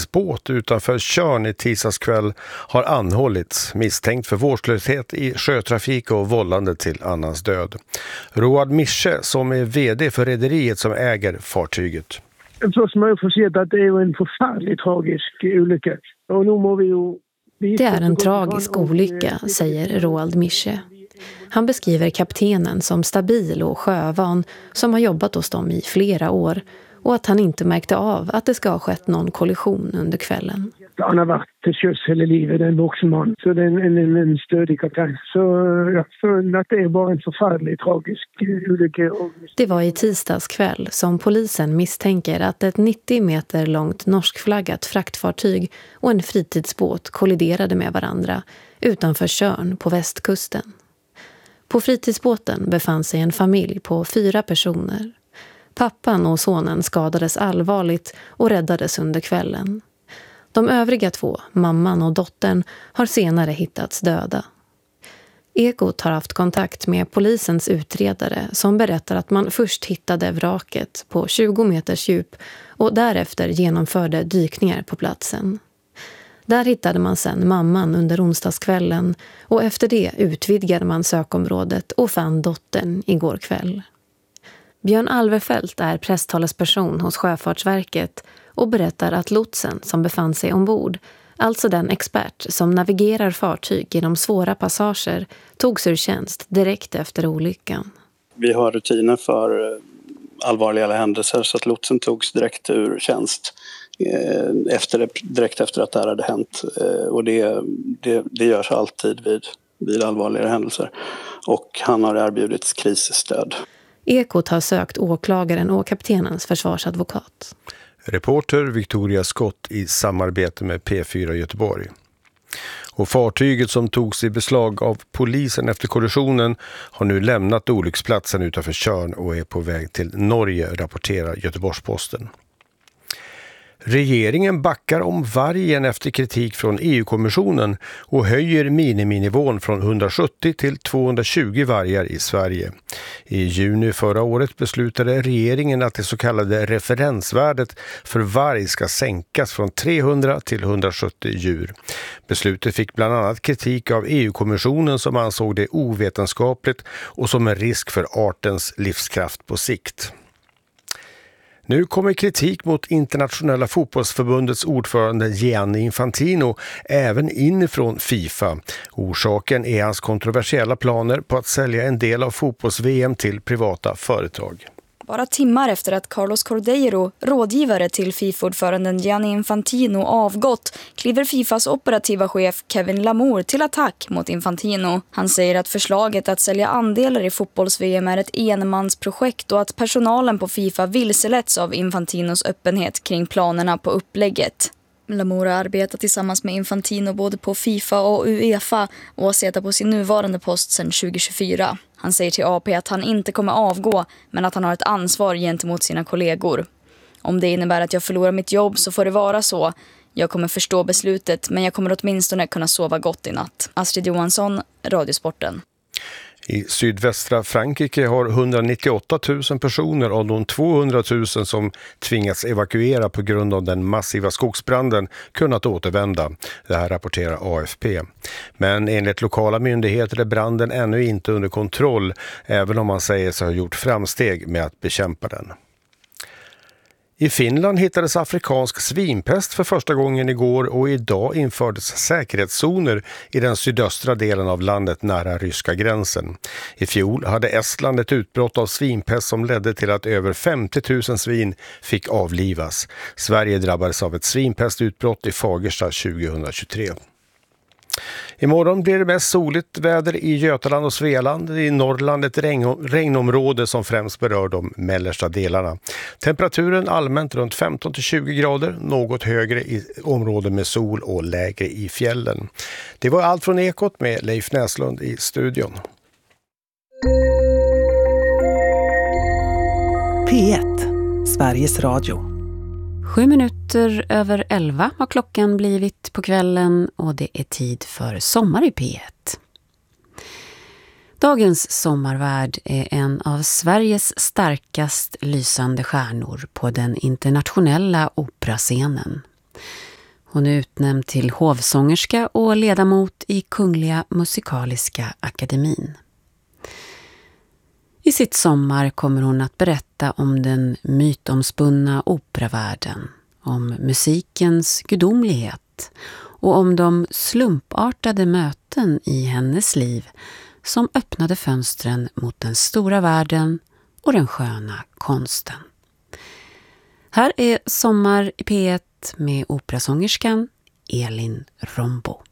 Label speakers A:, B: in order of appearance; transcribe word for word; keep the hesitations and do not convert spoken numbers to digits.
A: fritidsbåt utanför Tjörn i tisdags kväll har anhållits misstänkt för vårdslöshet i sjötrafik och vållande till annans död. Roald Mische, som är vd för rederiet som äger fartyget.
B: Först må jag få se att det är en förfärligt tragisk olycka. Och nu må vi ju...
C: Det är en tragisk olycka, säger Roald Mische. Han beskriver kaptenen som stabil och sjövan som har jobbat hos dem i flera år och att han inte märkte av att det ska ha skett någon kollision under kvällen.
B: Han har varit till sjöss hela livet, en vuxen man. Så det är en, en, en stödig kapten. Så jag tror att det är bara en förfärligt tragisk olycka.
C: Det var i tisdags kväll som polisen misstänker att ett nittio meter långt norskflaggat fraktfartyg och en fritidsbåt kolliderade med varandra utanför Tjörn på västkusten. På fritidsbåten befann sig en familj på fyra personer. Pappan och sonen skadades allvarligt och räddades under kvällen. De övriga två, mamman och dottern, har senare hittats döda. Ekot har haft kontakt med polisens utredare som berättar att man först hittade vraket på tjugo meters djup och därefter genomförde dykningar på platsen. Där hittade man sen mamman under onsdagskvällen och efter det utvidgade man sökområdet och fann dottern igår kväll. Björn Alverfelt är presstalesperson hos Sjöfartsverket och berättar att lotsen som befann sig ombord, alltså den expert som navigerar fartyg genom svåra passager, togs ur tjänst direkt efter olyckan.
D: Vi har rutiner för allvarliga händelser så att lotsen togs direkt ur tjänst efter, direkt efter att det här hade hänt. Och det, det, det görs alltid vid, vid allvarliga händelser. Och han har erbjudits krisstöd.
C: Ekot har sökt åklagaren och kaptenens försvarsadvokat.
A: Reporter Victoria Scott i samarbete med P fyra Göteborg. Och fartyget som togs i beslag av polisen efter kollisionen har nu lämnat olycksplatsen utanför Tjörn och är på väg till Norge, rapporterar Göteborgs-Posten. Regeringen backar om vargen efter kritik från E U-kommissionen och höjer miniminivån från hundrasjuttio till tvåhundratjugo vargar i Sverige. I juni förra året beslutade regeringen att det så kallade referensvärdet för varg ska sänkas från trehundra till hundrasjuttio djur. Beslutet fick bland annat kritik av E U-kommissionen som ansåg det ovetenskapligt och som en risk för artens livskraft på sikt. Nu kommer kritik mot Internationella fotbollsförbundets ordförande Gianni Infantino även inifrån FIFA. Orsaken är hans kontroversiella planer på att sälja en del av fotbolls-V M till privata företag.
E: Bara timmar efter att Carlos Cordeiro, rådgivare till FIFA-ordföranden Gianni Infantino, avgått, kliver Fifas operativa chef Kevin Lamour till attack mot Infantino. Han säger att förslaget att sälja andelar i fotbolls-V M är ett enmansprojekt och att personalen på FIFA vilseletts av Infantinos öppenhet kring planerna på upplägget. Lamour har arbetat tillsammans med Infantino både på FIFA och UEFA och har suttit på sin nuvarande post sedan tjugo tjugofyra. Han säger till A P att han inte kommer avgå men att han har ett ansvar gentemot sina kollegor. Om det innebär att jag förlorar mitt jobb så får det vara så. Jag kommer förstå beslutet men jag kommer åtminstone kunna sova gott i natt. Astrid Johansson, Radiosporten.
A: I sydvästra Frankrike har hundranittioåtta tusen personer av de tvåhundratusen som tvingats evakuera på grund av den massiva skogsbranden kunnat återvända. Det här rapporterar A F P. Men enligt lokala myndigheter är branden ännu inte under kontroll, även om man säger sig ha gjort framsteg med att bekämpa den. I Finland hittades afrikansk svinpest för första gången igår och idag infördes säkerhetszoner i den sydöstra delen av landet nära ryska gränsen. I fjol hade Estland ett utbrott av svinpest som ledde till att över femtio tusen svin fick avlivas. Sverige drabbades av ett svinpestutbrott i Fagersta tjugohundratjugotre. Imorgon blir det mest soligt väder i Götaland och Svealand. I Norrland ett regn- regnområde som främst berör de mellersta delarna. Temperaturen allmänt runt femton till tjugo grader, något högre i områden med sol och lägre i fjällen. Det var allt från Ekot med Leif Näslund i studion.
F: P ett, Sveriges Radio.
C: Sju minuter över elva har klockan blivit på kvällen och det är tid för Sommar i P ett. Dagens sommarvärd är en av Sveriges starkast lysande stjärnor på den internationella operascenen.
G: Hon är utnämnd till hovsångerska och ledamot i Kungliga Musikaliska Akademin. I sitt sommar kommer hon att berätta om den mytomspunna operavärlden, om musikens gudomlighet och om de slumpartade möten i hennes liv som öppnade fönstren mot den stora världen och den sköna konsten. Här är Sommar i P ett med operasångerskan Elin Rombo.